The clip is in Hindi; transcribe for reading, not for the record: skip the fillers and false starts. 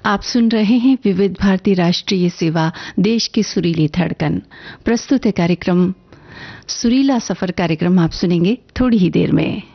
आप सुन रहे हैं विविध भारती राष्ट्रीय सेवा, देश की सुरीली धड़कन। प्रस्तुत है कार्यक्रम सुरीला सफर। कार्यक्रम आप सुनेंगे थोड़ी ही देर में।